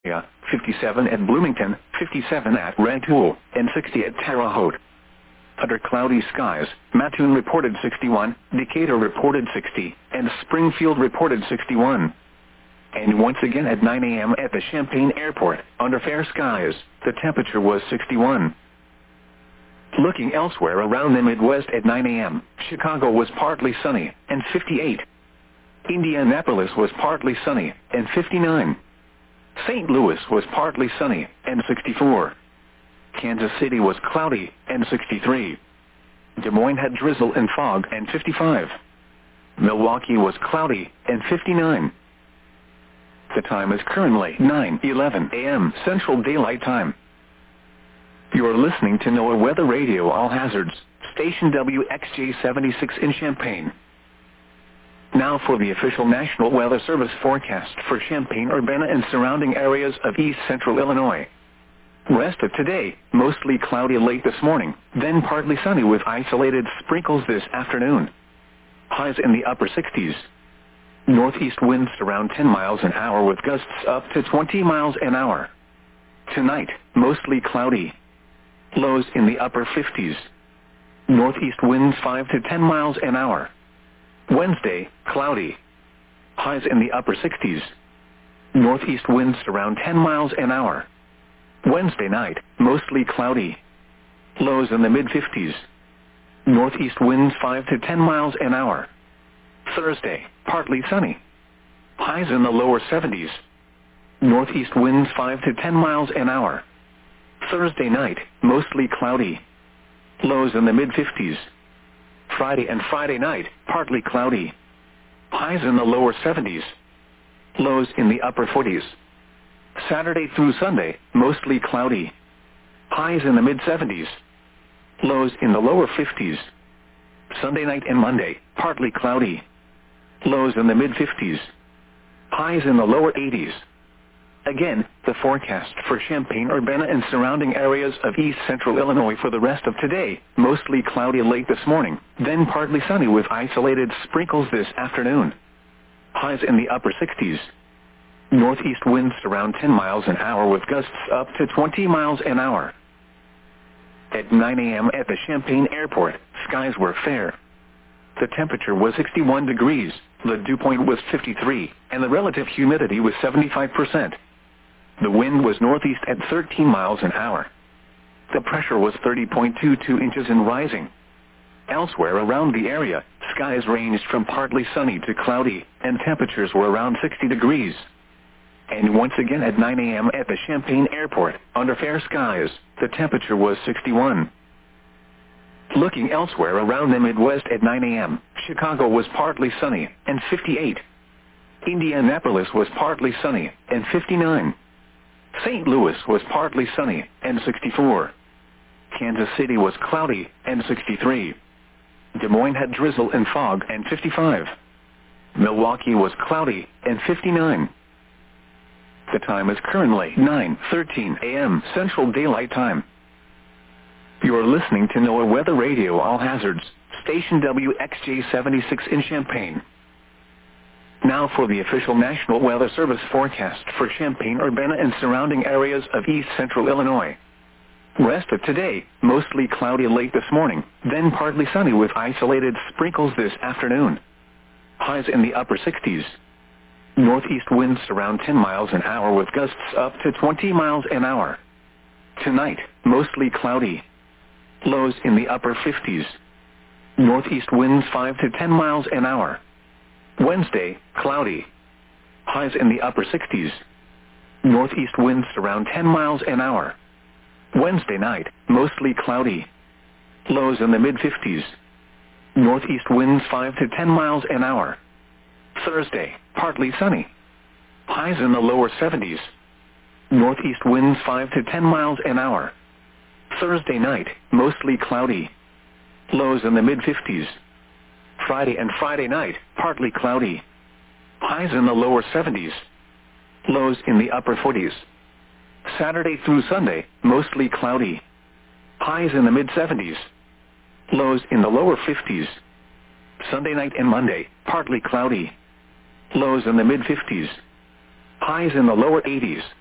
Peoria, 57 at Bloomington, 57 at Rantoul, and 60 at Terre Haute. Under cloudy skies, Mattoon reported 61, Decatur reported 60, and Springfield reported 61. And once again at 9 a.m. at the Champaign Airport, under fair skies, the temperature was 61. Looking elsewhere around the Midwest at 9 a.m., Chicago was partly sunny, and 58. Indianapolis was partly sunny, and 59. St. Louis was partly sunny, and 64. Kansas City was cloudy, and 63. Des Moines had drizzle and fog, and 55. Milwaukee was cloudy, and 59. The time is currently 9:11 a.m. Central Daylight Time. You are listening to NOAA Weather Radio All Hazards, station WXJ-76 in Champaign. Now for the official National Weather Service forecast for Champaign-Urbana and surrounding areas of east central Illinois. Rest of today, mostly cloudy late this morning, then partly sunny with isolated sprinkles this afternoon. Highs in the upper 60s. Northeast winds around 10 miles an hour with gusts up to 20 miles an hour. Tonight, mostly cloudy. Lows in the upper 50s. Northeast winds 5 to 10 miles an hour. Wednesday, cloudy. Highs in the upper 60s. Northeast winds around 10 miles an hour. Wednesday night, mostly cloudy. Lows in the mid-50s. Northeast winds 5 to 10 miles an hour. Thursday, partly sunny. Highs in the lower 70s. Northeast winds 5 to 10 miles an hour. Thursday night, mostly cloudy. Lows in the mid-50s. Friday and Friday night, partly cloudy. Highs in the lower 70s. Lows in the upper 40s. Saturday through Sunday, mostly cloudy. Highs in the mid-70s. Lows in the lower 50s. Sunday night and Monday, partly cloudy. Lows in the mid-50s. Highs in the lower 80s. Again, the forecast for Champaign-Urbana and surrounding areas of east central Illinois for the rest of today, mostly cloudy late this morning, then partly sunny with isolated sprinkles this afternoon. Highs in the upper 60s. Northeast winds around 10 miles an hour with gusts up to 20 miles an hour. At 9 a.m. at the Champaign Airport, skies were fair. The temperature was 61 degrees, the dew point was 53, and the relative humidity was 75%. The wind was northeast at 13 miles an hour. The pressure was 30.22 inches and rising. Elsewhere around the area, skies ranged from partly sunny to cloudy, and temperatures were around 60 degrees. And once again at 9 a.m. at the Champaign Airport, under fair skies, the temperature was 61. Looking elsewhere around the Midwest at 9 a.m., Chicago was partly sunny, and 58. Indianapolis was partly sunny, and 59. St. Louis was partly sunny, and 64. Kansas City was cloudy, and 63. Des Moines had drizzle and fog, and 55. Milwaukee was cloudy, and 59. The time is currently 9:13 a.m. Central Daylight Time. You are listening to NOAA Weather Radio All Hazards, station WXJ-76 in Champaign. Now for the official National Weather Service forecast for Champaign-Urbana and surrounding areas of east central Illinois. Rest of today, mostly cloudy late this morning, then partly sunny with isolated sprinkles this afternoon. Highs in the upper 60s. Northeast winds around 10 miles an hour with gusts up to 20 miles an hour. Tonight, mostly cloudy. Lows in the upper 50s. Northeast winds 5 to 10 miles an hour. Wednesday, cloudy. Highs in the upper 60s. Northeast winds around 10 miles an hour. Wednesday night, mostly cloudy. Lows in the mid-50s. Northeast winds 5 to 10 miles an hour. Thursday, partly sunny. Highs in the lower 70s. Northeast winds 5 to 10 miles an hour. Thursday night, mostly cloudy. Lows in the mid-50s. Friday and Friday night, partly cloudy. Highs in the lower 70s. Lows in the upper 40s. Saturday through Sunday, mostly cloudy. Highs in the mid-70s. Lows in the lower 50s. Sunday night and Monday, partly cloudy. Lows in the mid-50s. Highs in the lower 80s.